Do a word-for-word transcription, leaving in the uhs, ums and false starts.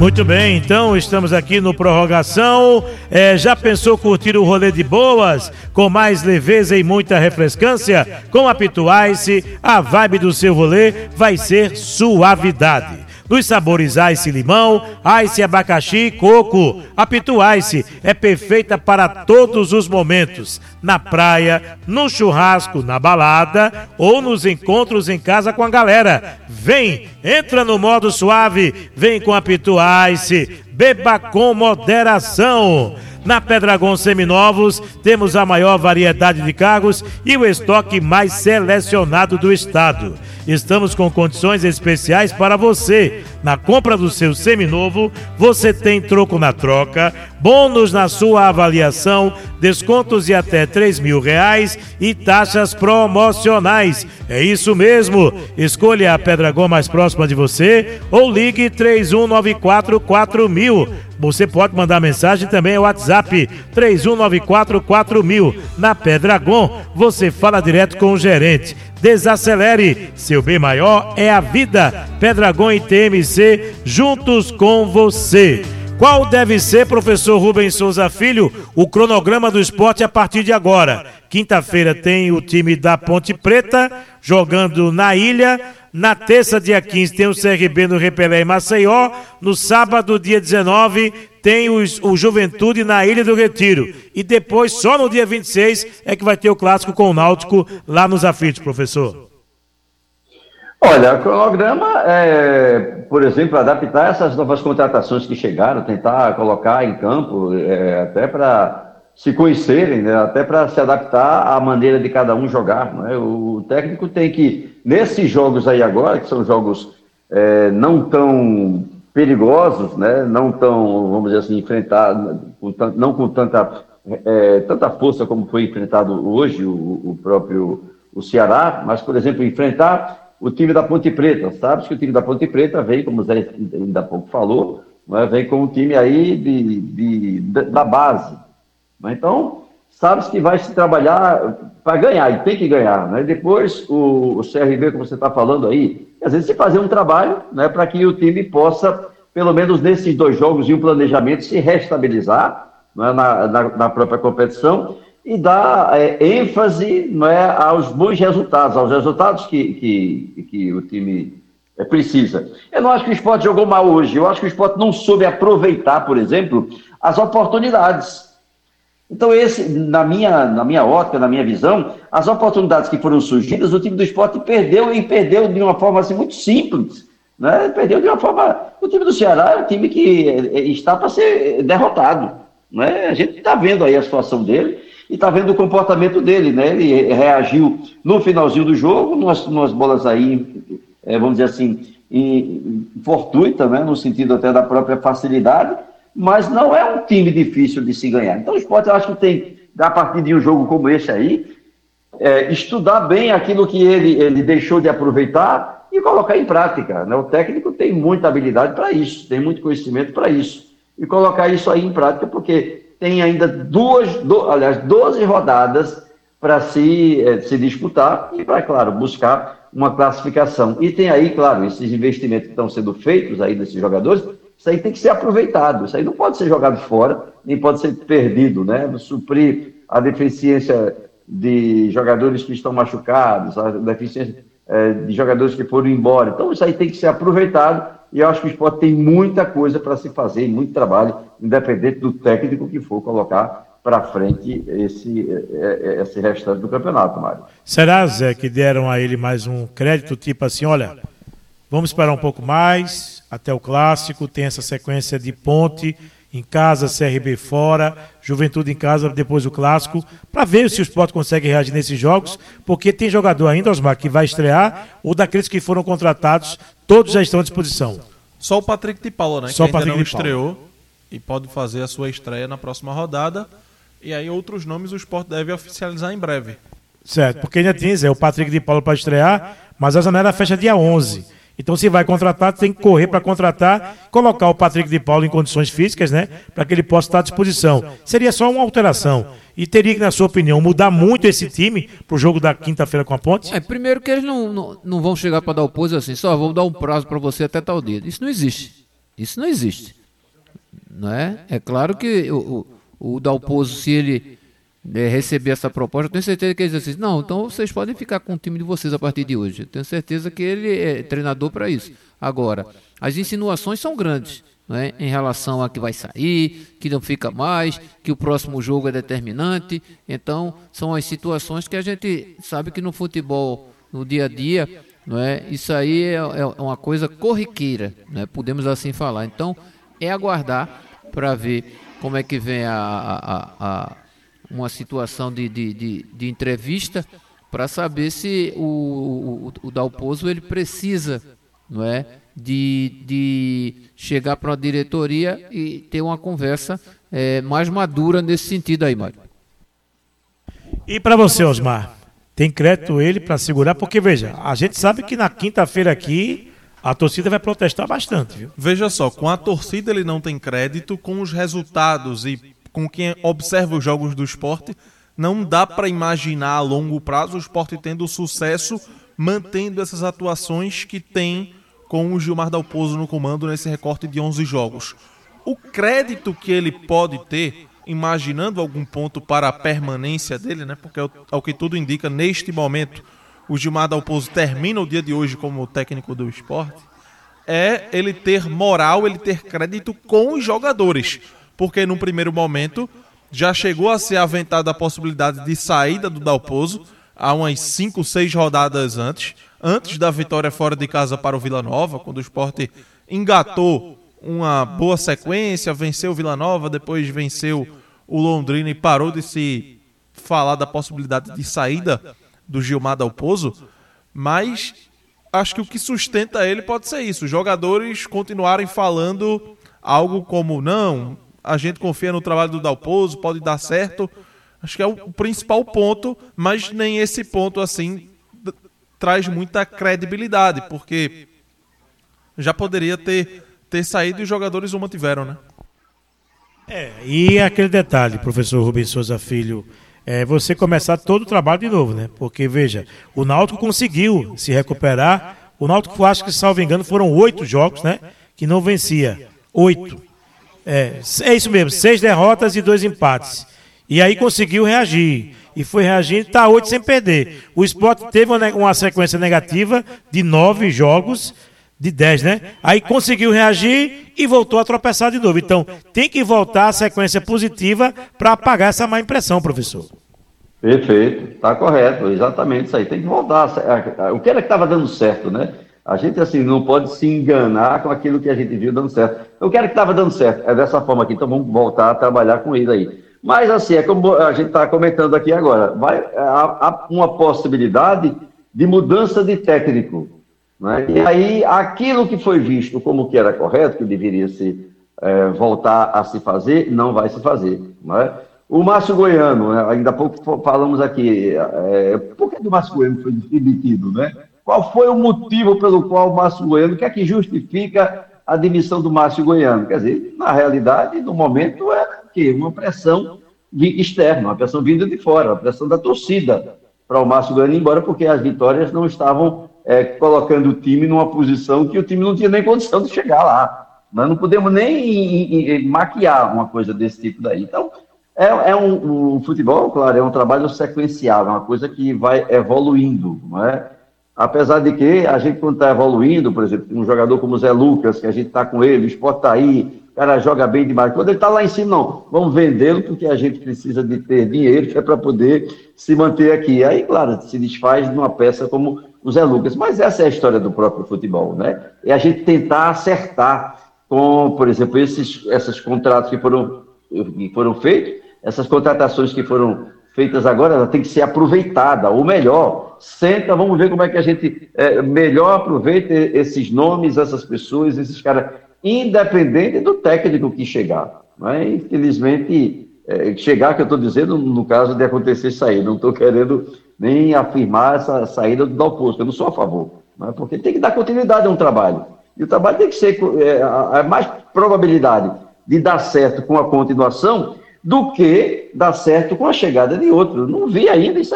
Muito bem, então estamos aqui no Prorrogação. É, já pensou curtir o rolê de boas, com mais leveza e muita refrescância? Com a Pitu Ice, a vibe do seu rolê vai ser suavidade. Dos sabores Ice limão, Ice abacaxi e coco. A Pitu Ice é perfeita para todos os momentos. Na praia, no churrasco, na balada ou nos encontros em casa com a galera. Vem, entra no modo suave, vem com a Pitu Ice, beba com moderação. Na Pedragon Seminovos, temos a maior variedade de carros e o estoque mais selecionado do estado. Estamos com condições especiais para você. Na compra do seu seminovo, você tem troco na troca, bônus na sua avaliação, descontos de até três mil reais e taxas promocionais. É isso mesmo. Escolha a Pedragon mais próxima de você ou ligue três um nove quatro quatro mil. Você pode mandar mensagem também ao WhatsApp três um nove quatro quatro mil. Na Pedragon, você fala direto com o gerente. Desacelere, seu bem maior é a vida. Pedragon e T M C, juntos com você. Qual deve ser, professor Rubens Souza Filho, o cronograma do esporte a partir de agora? Quinta-feira tem o time da Ponte Preta jogando na Ilha. Na terça, dia quinze, tem o C R B no Repelé em Maceió. No sábado, dia dezenove, tem os, o Juventude na Ilha do Retiro. E depois, só no dia vinte e seis, é que vai ter o clássico com o Náutico lá nos Aflitos, professor. Olha, o cronograma é, por exemplo, adaptar essas novas contratações que chegaram, tentar colocar em campo, é, até para se conhecerem, né, até para se adaptar à maneira de cada um jogar. Né? O técnico tem que, nesses jogos aí agora, que são jogos é, não tão perigosos, né, não tão, vamos dizer assim, enfrentar, com, não com tanta, é, tanta força como foi enfrentado hoje o, o próprio o Ceará, mas, por exemplo, enfrentar o time da Ponte Preta. Sabe que o time da Ponte Preta vem, como o Zé ainda há pouco falou, né, vem com um time aí de, de, de, da base. Então, sabe que vai se trabalhar para ganhar, e tem que ganhar. Né? Depois, o, o C R B, como você está falando aí, às vezes se fazer um trabalho, né, para que o time possa, pelo menos nesses dois jogos e um planejamento, se restabilizar, né, na, na, na própria competição e dar é, ênfase, né, aos bons resultados, aos resultados que, que, que o time é, precisa. Eu não acho que o Sport jogou mal hoje, eu acho que o Sport não soube aproveitar, por exemplo, as oportunidades. Então, esse, na minha, na minha ótica, na minha visão, as oportunidades que foram surgidas, o time do Sport perdeu, e perdeu de uma forma assim, muito simples. Né? Perdeu de uma forma... O time do Ceará é um time que está para ser derrotado. Né? A gente está vendo aí a situação dele e está vendo o comportamento dele. Né? Ele reagiu no finalzinho do jogo, umas, umas bolas aí, é, vamos dizer assim, em, em fortuita, né? No sentido até da própria facilidade, mas não é um time difícil de se ganhar. Então o Sport, eu acho que tem, a partir de um jogo como esse aí, é, estudar bem aquilo que ele, ele deixou de aproveitar e colocar em prática. Né? O técnico tem muita habilidade para isso, tem muito conhecimento para isso. E colocar isso aí em prática, porque tem ainda duas, do, aliás, doze rodadas para se, é, se disputar e para, claro, buscar uma classificação. E tem aí, claro, esses investimentos que estão sendo feitos aí nesses jogadores. Isso aí tem que ser aproveitado, isso aí não pode ser jogado fora, nem pode ser perdido, né? Suprir a deficiência de jogadores que estão machucados, a deficiência é, de jogadores que foram embora. Então isso aí tem que ser aproveitado e eu acho que o Sport tem muita coisa para se fazer, muito trabalho, independente do técnico que for colocar para frente esse, esse restante do campeonato, Mário. Será, Zé, que deram a ele mais um crédito, tipo assim, olha, vamos esperar um pouco mais até o clássico, tem essa sequência de Ponte em casa, C R B fora, Juventude em casa, depois o clássico, para ver se o Sport consegue reagir nesses jogos, porque tem jogador ainda, Osmar, que vai estrear, ou daqueles que foram contratados, todos já estão à disposição. Só o Patrick de Paula, né? Só que o Patrick ainda não de Paula. estreou e pode fazer a sua estreia na próxima rodada. E aí outros nomes o Sport deve oficializar em breve. Certo, porque ainda tem, Zé, o Patrick de Paula para estrear, mas a janela fecha dia onze. Então, se vai contratar, tem que correr para contratar, colocar o Patrick de Paula em condições físicas, né? Para que ele possa estar à disposição. Seria só uma alteração. E teria que, na sua opinião, mudar muito esse time para o jogo da quinta-feira com a Ponte? É, primeiro que eles não, não, não vão chegar para dar o pouso assim, só vão dar um prazo para você até tal dia. Isso não existe. Isso não existe. Não é? É claro que o, o, o Dalpozo, se ele é, receber essa proposta, eu tenho certeza que ele diz assim, não, então vocês podem ficar com o time de vocês a partir de hoje. Eu tenho certeza que ele é treinador para isso. Agora, as insinuações são grandes, não é? Em relação a que vai sair, que não fica mais, que o próximo jogo é determinante. Então, são as situações que a gente sabe que no futebol, no dia a dia, não é? Isso aí é, é uma coisa corriqueira, né? Podemos assim falar. Então, é aguardar para ver como é que vem a, a, a, uma situação de, de, de, de entrevista para saber se o, o, o Dalpozo ele precisa, não é, de, de chegar para uma diretoria e ter uma conversa é, mais madura nesse sentido aí, Mário. E para você, Osmar? Tem crédito ele para segurar? Porque, veja, a gente sabe que na quinta-feira aqui a torcida vai protestar bastante, viu? Veja só, com a torcida ele não tem crédito, com os resultados e com quem observa os jogos do Sport, não dá para imaginar a longo prazo o Sport tendo sucesso mantendo essas atuações que tem com o Gilmar Dalpozo no comando nesse recorte de onze jogos. O crédito que ele pode ter, imaginando algum ponto para a permanência dele, né? Porque ao que tudo indica, neste momento, o Gilmar Dalpozo termina o dia de hoje como técnico do Sport, é ele ter moral, ele ter crédito com os jogadores. Porque num primeiro momento já chegou a ser aventada a possibilidade de saída do Dalpozo há umas cinco, seis rodadas antes, antes da vitória fora de casa para o Vila Nova, quando o Sport engatou uma boa sequência, venceu o Vila Nova, depois venceu o Londrina e parou de se falar da possibilidade de saída do Gilmar Dalpozo, mas acho que o que sustenta ele pode ser isso, os jogadores continuarem falando algo como, não, a gente confia no trabalho do Dalpozo, pode dar certo, acho que é o principal ponto, mas nem esse ponto assim d- traz muita credibilidade, porque já poderia ter, ter saído e os jogadores o mantiveram, né? É, e aquele detalhe, professor Rubens Souza Filho, é você começar todo o trabalho de novo, né? Porque, veja, o Náutico conseguiu se recuperar, o Náutico, acho que, salvo engano, foram oito jogos, né? Que não vencia, oito. É, é isso mesmo, seis derrotas e dois empates. E aí conseguiu reagir. E foi reagindo, está oito sem perder. O Sport teve uma, uma sequência negativa de nove jogos, de dez, né? Aí conseguiu reagir e voltou a tropeçar de novo. Então, tem que voltar à sequência positiva para apagar essa má impressão, professor. Perfeito, está correto, exatamente isso aí. Tem que voltar. O que era que estava dando certo, né? A gente, assim, não pode se enganar com aquilo que a gente viu dando certo. O que era que estava dando certo? É dessa forma aqui, então vamos voltar a trabalhar com ele aí. Mas, assim, é como a gente está comentando aqui agora, vai, há, há uma possibilidade de mudança de técnico, né? E aí, aquilo que foi visto como que era correto, que deveria se é, voltar a se fazer, não vai se fazer, né? O Márcio Goiano, né? Ainda há pouco falamos aqui, é, por que o Márcio Goiano foi demitido, né? Qual foi o motivo pelo qual o Márcio Goiano, o que é que justifica a demissão do Márcio Goiano? Quer dizer, na realidade, no momento, era que uma pressão externa, uma pressão vinda de fora, uma pressão da torcida para o Márcio Goiano ir embora, porque as vitórias não estavam é, colocando o time numa posição que o time não tinha nem condição de chegar lá. Nós não podemos nem em, em, maquiar uma coisa desse tipo daí. Então, é, é um, um futebol, claro, é um trabalho sequencial, é uma coisa que vai evoluindo, não é? Apesar de que a gente, quando está evoluindo, por exemplo, um jogador como o Zé Lucas, que a gente está com ele, o Sport está aí, o cara joga bem demais. Quando ele está lá em cima, não, vamos vendê-lo porque a gente precisa de ter dinheiro que é para poder se manter aqui. Aí, claro, se desfaz de uma peça como o Zé Lucas. Mas essa é a história do próprio futebol, né? É a gente tentar acertar com, por exemplo, esses, esses contratos que foram, que foram feitos, essas contratações que foram feitas agora, ela tem que ser aproveitada, ou melhor, senta, vamos ver como é que a gente é, melhor aproveita esses nomes, essas pessoas, esses caras, independente do técnico que chegar. Né? Infelizmente, é, chegar, que eu estou dizendo, no caso de acontecer sair, não estou querendo nem afirmar essa saída do Dalpozo, eu não sou a favor, né? Porque tem que dar continuidade a um trabalho, e o trabalho tem que ser, é, a, a mais probabilidade de dar certo com a continuação do que dar certo com a chegada de outro. Não vi ainda isso